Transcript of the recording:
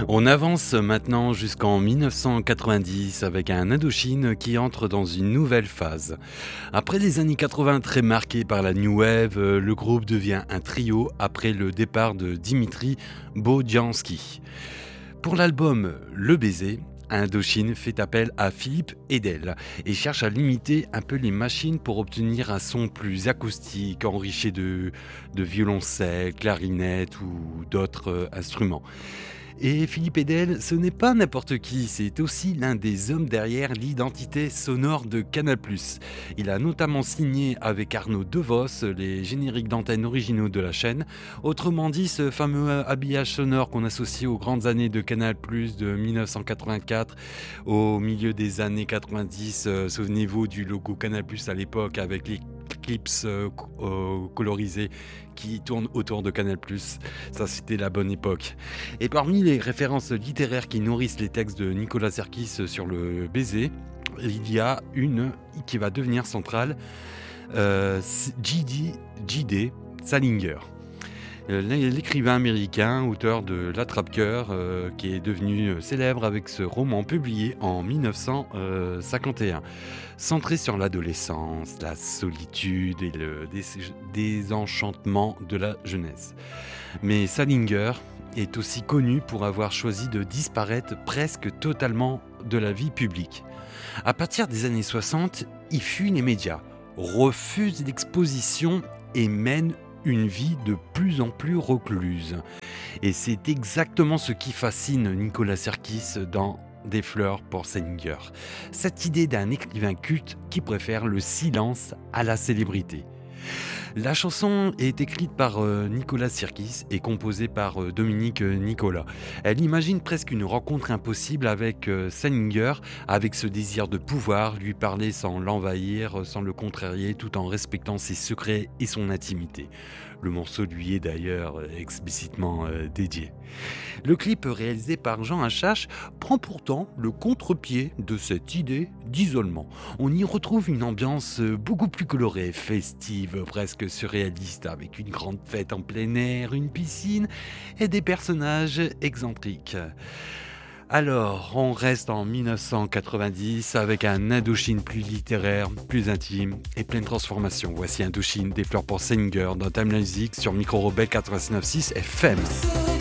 On avance maintenant jusqu'en 1990 avec un Indochine qui entre dans une nouvelle phase. Après les années 80 très marquées par la New Wave, le groupe devient un trio après le départ de Dimitri Bodiansky. Pour l'album Le Baiser, Indochine fait appel à Philippe Edel et cherche à limiter un peu les machines pour obtenir un son plus acoustique, enrichi de violoncelle, clarinette ou d'autres instruments. Et Philippe Edel, ce n'est pas n'importe qui, c'est aussi l'un des hommes derrière l'identité sonore de Canal+. Il a notamment signé avec Arnaud DeVos les génériques d'antenne originaux de la chaîne. Autrement dit, ce fameux habillage sonore qu'on associe aux grandes années de Canal+, de 1984 au milieu des années 90. Souvenez-vous du logo Canal+, à l'époque avec les clips colorisés qui tournent autour de Canal+. Ça, c'était la bonne époque. Et parmi les références littéraires qui nourrissent les textes de Nicolas Sirkis sur le baiser, il y a une qui va devenir centrale, J.D. Salinger. L'écrivain américain, auteur de L'Attrape-cœur, qui est devenu célèbre avec ce roman publié en 1951, centré sur l'adolescence, la solitude et le désenchantement de la jeunesse. Mais Salinger est aussi connu pour avoir choisi de disparaître presque totalement de la vie publique. À partir des années 60, il fuit les médias, refuse l'exposition et mène une vie de plus en plus recluse. Et c'est exactement ce qui fascine Nicolas Sirkis dans Des fleurs pour Salinger. Cette idée d'un écrivain culte qui préfère le silence à la célébrité. La chanson est écrite par Nicolas Sirkis et composée par Dominique Nicolas. Elle imagine presque une rencontre impossible avec Salinger, avec ce désir de pouvoir, lui parler sans l'envahir, sans le contrarier, tout en respectant ses secrets et son intimité. Le morceau lui est d'ailleurs explicitement dédié. Le clip réalisé par Jean Hachache prend pourtant le contre-pied de cette idée d'isolement. On y retrouve une ambiance beaucoup plus colorée, festive, presque surréaliste, avec une grande fête en plein air, une piscine et des personnages excentriques. Alors, on reste en 1990 avec un Indochine plus littéraire, plus intime et plein de transformations. Voici Indochine, des fleurs pour Salinger dans Time Music sur Micro Rebelle 89.6 FM.